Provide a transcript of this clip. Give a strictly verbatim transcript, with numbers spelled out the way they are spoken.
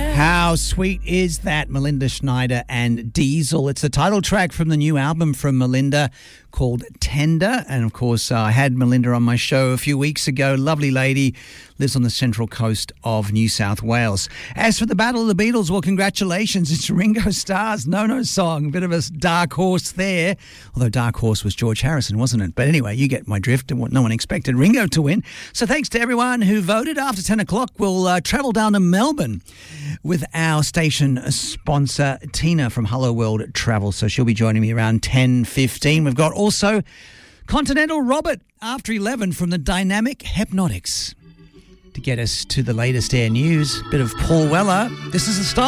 How sweet is that? Melinda Schneider and Diesel. It's the title track from the new album from Melinda called Tender. And of course, uh, I had Melinda on my show a few weeks ago. Lovely lady, lives on the central coast of New South Wales. As for the Battle of the Beatles, well, congratulations. It's Ringo Starr's No No song. Bit of a dark horse there. Although dark horse was George Harrison, wasn't it? But anyway, you get my drift and what no one expected Ringo to win. So thanks to everyone who voted. After ten o'clock, we'll uh, travel down to Melbourne with our station sponsor, Tina from Hello World Travel. So she'll be joining me around ten fifteen. We've got also Continental Robert after eleven from the Dynamic Hypnotics to get us to the latest air news. Bit of Paul Weller. This is the style.